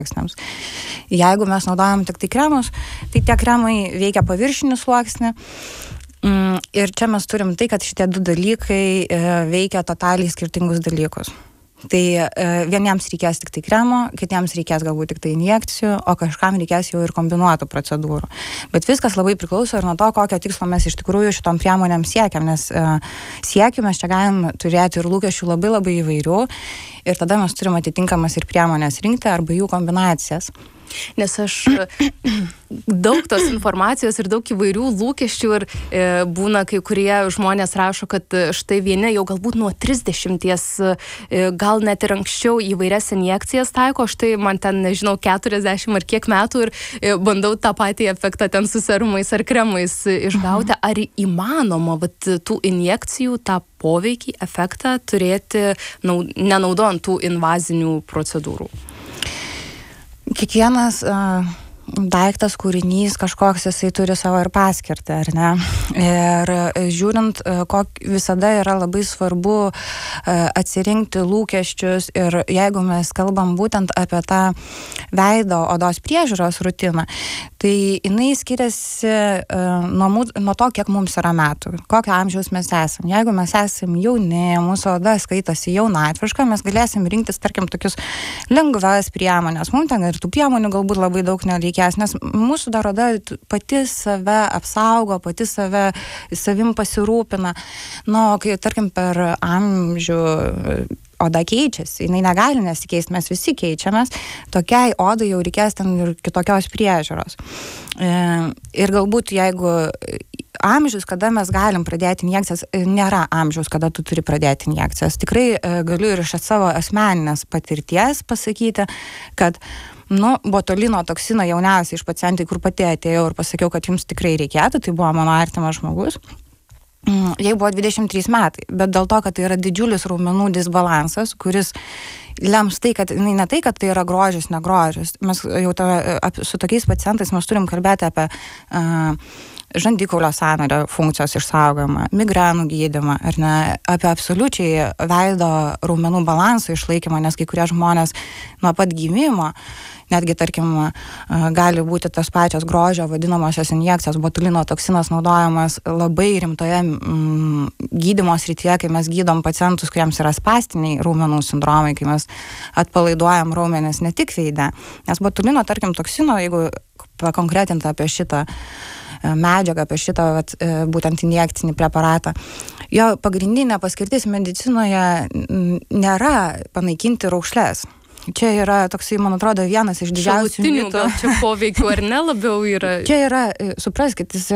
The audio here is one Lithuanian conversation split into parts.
sluoksniams. Jeigu mes naudojam tik tai kremus, tai tie kremai veikia paviršinį sluoksnį. Ir čia mes turim tai, kad šitie du dalykai veikia totaliai skirtingus dalykus. Tai vieniems reikės tik tai kremo, kitiems reikės galbūt tik tai injekcijų, o kažkam reikės jau ir kombinuotų procedūrų. Bet viskas labai priklauso ir nuo to, kokio tikslo mes iš tikrųjų šitom priemonėm siekiam, nes siekiu mes čia galim turėti ir lūkesčių labai labai įvairių ir tada mes turim atitinkamas ir priemonės rinkti arba jų kombinacijas. Nes aš daug tos informacijos ir daug įvairių lūkesčių ir būna, kai kurie žmonės rašo, kad štai vieni jau galbūt nuo 30, gal net ir anksčiau įvairias injekcijas taiko, štai man ten, nežinau, 40 ar kiek metų ir bandau tą patį efektą ten su serumais ar kremais išgauti. Ar įmanoma tų injekcijų, tą poveikį, efektą turėti, nenaudojant tų invazinių procedūrų? Kiekvienas daiktas, kūrinys kažkoks, jisai turi savo ir paskirtį, ar ne? Ir žiūrint, visada yra labai svarbu atsirinkti lūkesčius ir jeigu mes kalbam būtent apie tą veido odos priežiūros rutiną, tai jinai skiriasi nuo to, kiek mums yra metų, kokio amžiaus mes esam. Jeigu mes esam jauni, mūsų oda skaitosi jaunatviška, mes galėsim rinktis, tarkim, tokius lengvas priemonės. Mums ten ir tų priemonių galbūt labai daug nereikės, nes mūsų dar oda pati save apsaugo, pati savim pasirūpina. Kai, tarkim, per amžių oda keičiasi, jinai negali nesikeisti, mes visi keičiamės, tokiai odai jau reikės ten ir kitokios priežiūros. Ir galbūt jeigu amžius, kada mes galim pradėti injekcijas, nėra amžiaus, kada tu turi pradėti injekcijas. Tikrai galiu ir iš savo asmeninės patirties pasakyti, kad botulino toksino jauniausiai iš pacientai, kur pati atėjau ir pasakiau, kad jums tikrai reikėtų, tai buvo mano artimas žmogus. Jai buvo 23 metai, bet dėl to, kad tai yra didžiulis raumenų disbalansas, kuris lems tai, kad ne tai, kad tai yra grožis, negrožis. Mes jau su tokiais pacientais mes turim kalbėti apie žandikaulio sąnario funkcijos išsaugojimą, migrenų gydymą, ar ne, apie absoliučiai veido raumenų balansų išlaikymą, nes kai kurie žmonės nuo pat gimimo, netgi, tarkim, gali būti tos pačios grožio vadinamosios injekcijos, botulino toksinas naudojamas labai rimtoje gydymo srityje, kai mes gydom pacientus, kuriems yra spastiniai raumenų sindromai, kai mes atpalaiduojam raumenis ne tik veide. Nes botulino, tarkim, toksino, jeigu pakonkretinti apie šitą medžiagą, apie šitą būtent injekcinį preparatą, jo pagrindinė paskirtis medicinoje nėra panaikinti raukšles. Čia yra toksai, man atrodo, vienas iš didžiausių mitų. Čia poveikių ar ne labiau yra? Čia yra, supraskit, jis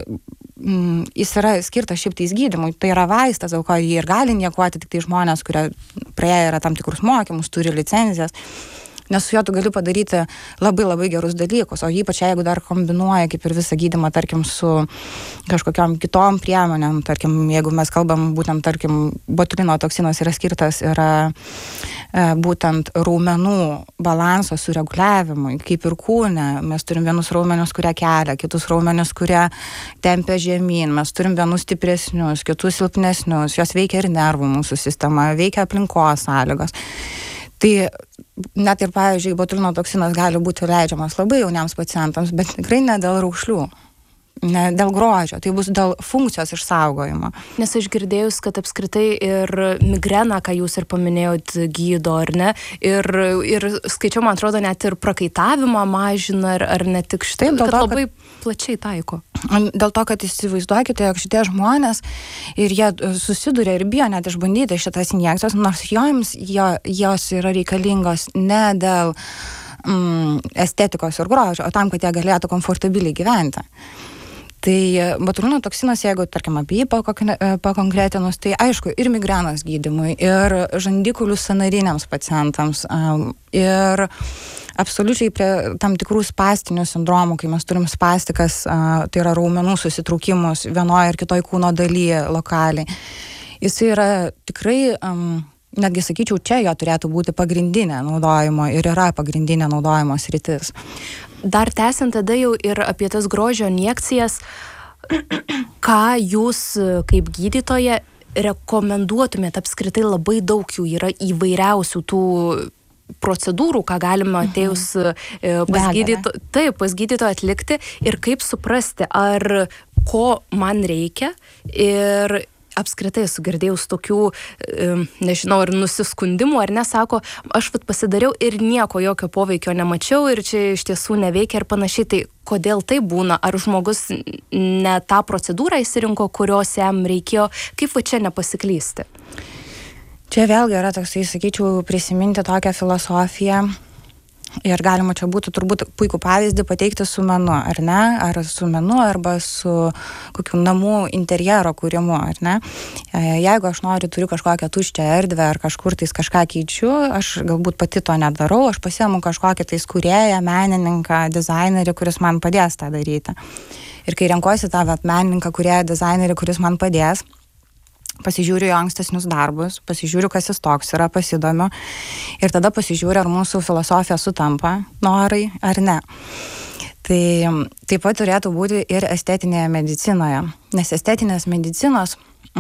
yra skirtas šiaip tais gydymui. Tai yra vaistas, dėl ko jį ir gali injekuoti tik tai žmonės, kurie praėję yra tam tikrus mokymus, turi licenzijas. Nes su juo tu gali padaryti labai labai gerus dalykus, o ypač jeigu dar kombinuoja kaip ir visą gydymą, tarkim, su kažkokiom kitom priemonėm, tarkim, jeigu mes kalbam būtent, tarkim, botulino toksinas yra skirtas būtent raumenų balanso sureguliavimui, kaip ir kūne. Mes turim vienus raumenius, kurie kelia, kitus raumenius, kurie tempia žemyn, mes turim vienus stipresnius, kitus silpnesnius, jos veikia ir nervų mūsų sistema, veikia aplinkos sąlygos. Tai net ir, pavyzdžiui, botulino toksinas gali būti leidžiamas labai jauniems pacientams, bet tikrai ne dėl raukšlių, ne dėl grožio, tai bus dėl funkcijos išsaugojimo. Nes aš girdėjus, kad apskritai ir migreną, ką jūs ir paminėjot, gydo, ar ne? Ir skaičiau, man atrodo, net ir prakaitavimą mažina, ar ne tik šitai, kad labai plačiai taiko. Dėl to, kad įsivaizduokite, jog šitie žmonės ir jie susiduria ir bijo net išbandyti šitas injekcijas, nors jos yra reikalingos ne dėl estetikos ir grožio, o tam, kad jie galėtų komfortabiliai gyventi. Tai botulino toksinas, jeigu, tarkim, apie jį pakonkretinus, tai aišku, ir migrenos gydymui, ir žandikaulių sąnariniams pacientams, ir absoliučiai prie tam tikrų spastinių sindromų, kai mes turim spastikas, tai yra raumenų susitraukimus vienoje ir kitoje kūno dalyje lokaliai. Jis yra tikrai, netgi sakyčiau, čia jo turėtų būti pagrindinė naudojimo ir yra pagrindinė naudojimo sritis. Dar tęsiant tada jau ir apie tas grožio injekcijas, ką jūs kaip gydytoja rekomenduotumėt, apskritai labai daug jų yra įvairiausių tų procedūrų, ką galima atėjus pas gydytoją atlikti ir kaip suprasti, ar ko man reikia ir apskritai esu girdėjus tokių, nežinau, ar nusiskundimų, ar nesako, aš pasidariau ir nieko, jokio poveikio nemačiau ir čia iš tiesų neveikia ir panašiai. Tai kodėl tai būna? Ar žmogus ne tą procedūrą įsirinko, kurios jam reikėjo? Kaip čia nepasiklysti? Čia vėlgi yra toksai, sakyčiau, prisiminti tokią filosofiją. Ir galima čia būtų turbūt puikų pavyzdį pateikti su menu, ar ne? Ar su menu, arba su kokiu namų interjero kūrimu, ar ne? Jeigu aš turiu kažkokią tuščią erdvę ar kažkur tais kažką keičiu, aš galbūt pati to nedarau, aš pasiemu kažkokį tais kūrėją, menininką, dizainerį, kuris man padės tą daryti. Ir kai renkuosi tą menininką, kūrėją, dizainerį, kuris man padės, pasižiūriu jo ankstesnius darbus, pasižiūriu, kas jis toks yra, pasidomiu ir tada pasižiūriu, ar mūsų filosofija sutampa, norai ar ne. Tai taip pat turėtų būti ir estetinėje medicinoje, nes estetinės medicinos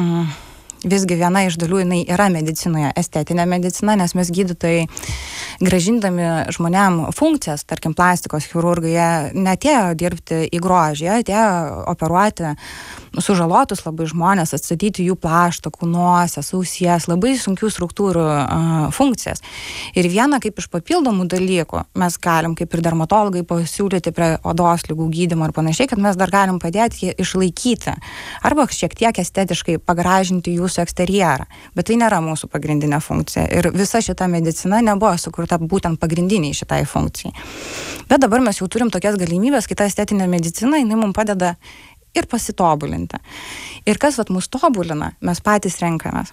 visgi viena iš dalių jinai yra medicinoje, estetinė medicina, nes mes gydytojai grąžindami žmonėm funkcijas, tarkim plastikos chirurgai, jie neatėjo dirbti į grožį, jie atėjo operuoti sužalotus labai žmonės, atstatyti jų plaštakų, nosies, ausies, labai sunkių struktūrų funkcijas. Ir viena kaip iš papildomų dalykų mes galim, kaip ir dermatologai, pasiūlyti prie odos ligų gydymo ir panašiai, kad mes dar galim padėti išlaikyti arba šiek tiek estetiškai pagražinti jūsų eksterjerą. Bet tai nėra mūsų pagrindinė funkcija. Ir visa šita medicina nebuvo sukurta būtent pagrindiniai šitai funkcijai. Bet dabar mes jau turim tokias galimybės, kai ta estetinė medicina, jinai mums padeda ir pasitobulinti. Ir kas mus tobulina, mes patys renkamės.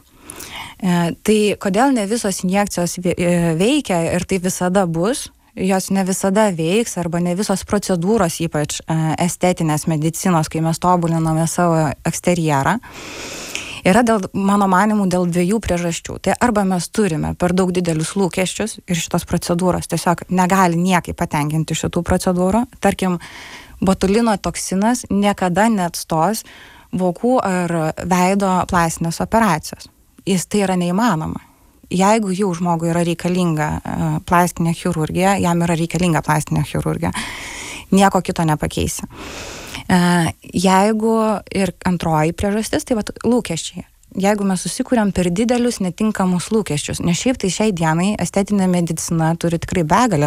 Tai kodėl ne visos injekcijos veikia ir tai visada bus, jos ne visada veiks, arba ne visos procedūros, ypač estetinės medicinos, kai mes tobuliname savo eksterjerą, yra mano manimų dėl dviejų priežasčių. Tai arba mes turime per daug didelius lūkesčius ir šitos procedūros tiesiog negali niekaip patenkinti šitų procedūrų. Tarkim, botulino toksinas niekada neatstos vokų ar veido plastinės operacijos. Tai yra neįmanoma. Jeigu jau žmogui yra reikalinga plastinė chirurgija, jam yra reikalinga plastinė chirurgija. Nieko kito nepakeisi. Jeigu ir antroji priežastis, tai lūkesčiai. Jeigu mes susikuriam per didelius netinkamus lūkesčius, nes šiaip tai šiai dienai estetinė medicina turi tikrai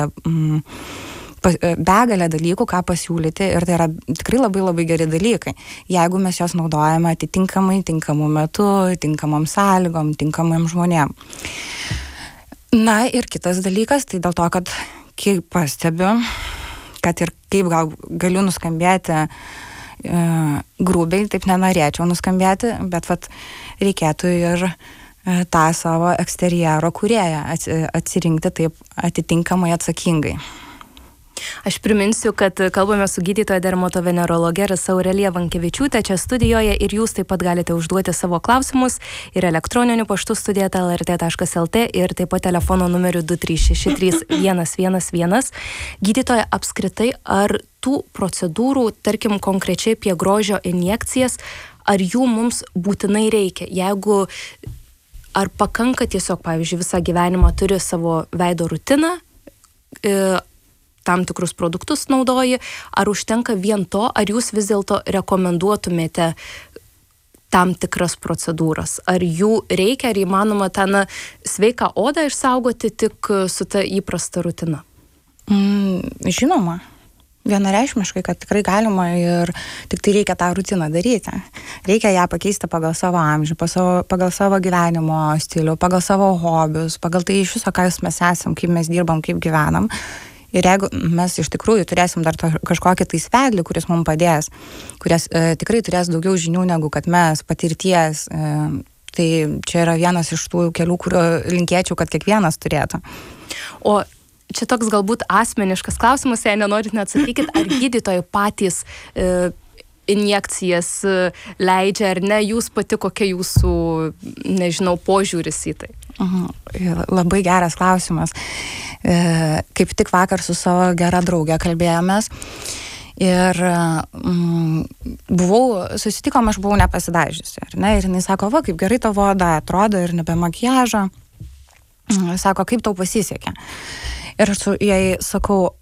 begalę dalykų, ką pasiūlyti, ir tai yra tikrai labai labai geri dalykai, jeigu mes jos naudojame atitinkamai, tinkamu metu, tinkamam sąlygom, tinkamam žmonėm. Na ir kitas dalykas, tai dėl to, kad kaip pastebiu, kad ir kaip gal galiu nuskambėti grubiai, taip nenorėčiau nuskambėti, bet reikėtų ir tą savo eksterjero kūrėją atsirinkti taip atitinkamai atsakingai. Aš priminsiu, kad kalbame su gydytoja dermatovenerologe Rasa Aurelija Vankevičiūtė čia studijoje ir jūs taip pat galite užduoti savo klausimus ir elektroniniu paštu studija@lrt.lt ir taip pat telefono numeriu 2363111. Gydytoja, apskritai, ar tų procedūrų, tarkim konkrečiai apie grožio injekcijas, ar jų mums būtinai reikia? Jeigu ar pakanka tiesiog, pavyzdžiui, visą gyvenimą turi savo veido rutiną, tam tikrus produktus naudoji, ar užtenka vien to, ar jūs vis dėlto rekomenduotumėte tam tikras procedūras? Ar jų reikia, ar įmanoma tą sveiką odą išsaugoti tik su ta įprasta rutina? Žinoma, vienareikšmiškai, kad tikrai galima ir tik tai reikia tą rutiną daryti. Reikia ją pakeisti pagal savo amžių, pagal savo gyvenimo stilių, pagal savo hobius, pagal tai iš viso, kas mes esam, kaip mes dirbam, kaip gyvenam. Ir jeigu mes iš tikrųjų turėsim dar kažkokį tai svedlį, kuris mums padės, kuris tikrai turės daugiau žinių negu kad mes, patirties, tai čia yra vienas iš tų kelių, kurio linkėčiau, kad kiekvienas turėtų. O čia toks galbūt asmeniškas klausimas, jei nenorit neatsakykit, ar gydytojai patys injekcijas leidžia ar ne, jūs pati kokia jūsų, nežinau, požiūris į tai? Labai geras klausimas. Kaip tik vakar su savo gera draugė kalbėjomės ir susitikom, aš buvau nepasidažiusi, ar ne? Ir jinai sako, kaip gerai tavo oda atrodo ir nebe makiažo. sako, kaip tau pasisekė. Ir aš jai sakau,